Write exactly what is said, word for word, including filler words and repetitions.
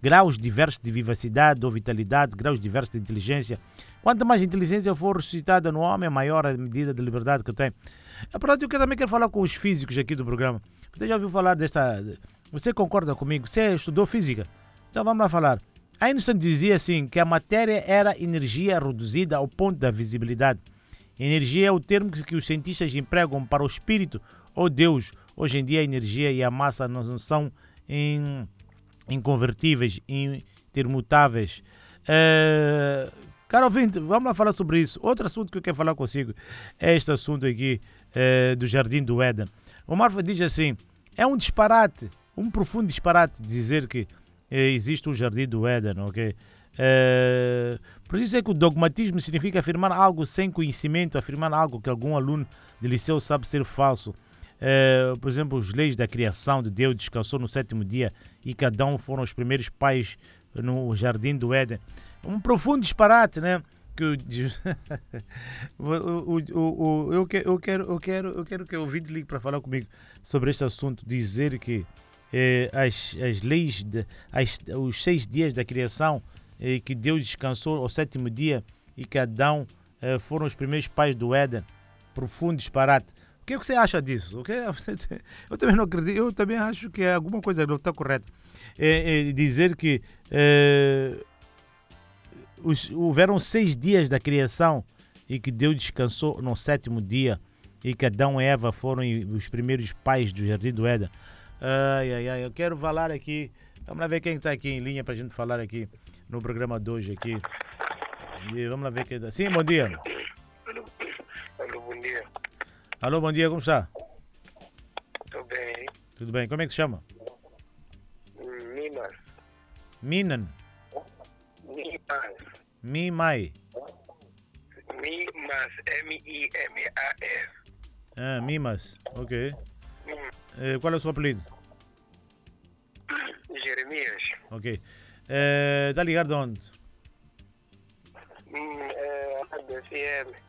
graus diversos de vivacidade ou vitalidade, graus diversos de inteligência. Quanto mais inteligência for ressuscitada no homem, maior a medida de liberdade que tem. É portanto, eu também quero falar com os físicos aqui do programa. Você já ouviu falar desta... Você concorda comigo? Você estudou física? Então vamos lá falar. Einstein dizia assim que a matéria era energia reduzida ao ponto da visibilidade. Energia é o termo que os cientistas empregam para o espírito ou Deus. Hoje em dia a energia e a massa não são in, inconvertíveis, intermutáveis. Uh, Caro ouvinte, vamos lá falar sobre isso. Outro assunto que eu quero falar consigo é este assunto aqui uh, do Jardim do Éden. O Marfa diz assim, é um disparate, um profundo disparate dizer que uh, existe um Jardim do Éden, ok? Uh, por isso é que o dogmatismo significa afirmar algo sem conhecimento, afirmar algo que algum aluno de liceu sabe ser falso. Uh, por exemplo, as leis da criação de Deus descansou no sétimo dia e cada um foram os primeiros pais no Jardim do Éden. Um profundo disparate, né? Que o, o, o, o, eu, quero, eu, quero, eu, quero, eu quero que o ouvinte ligue para falar comigo sobre este assunto, dizer que eh, as, as leis, de, as, os seis dias da criação, eh, que Deus descansou ao sétimo dia e que Adão eh, foram os primeiros pais do Éden. Profundo disparate. O que, é que você acha disso? Okay? Eu também não acredito, eu também acho que alguma coisa não está correta. É, é dizer que é, os, houveram seis dias da criação e que Deus descansou no sétimo dia e que Adão e Eva foram os primeiros pais do Jardim do Éden. Ai, ai, ai, eu quero falar aqui. Vamos lá ver quem está aqui em linha para a gente falar aqui no programa de hoje aqui. E vamos lá ver quem está. Sim, bom dia. Alô, alô, bom dia. Alô, bom dia, como está? Tudo bem? Tudo bem, como é que se chama? Mimas. Minan. Mimas. Mimai. Mimas. M I M A S. Ah, Mimas, ok. Hum, Eh, qual é o seu apelido? Jeremias. Ok. Está ligado de onde? Hum, é, a Rádio F M.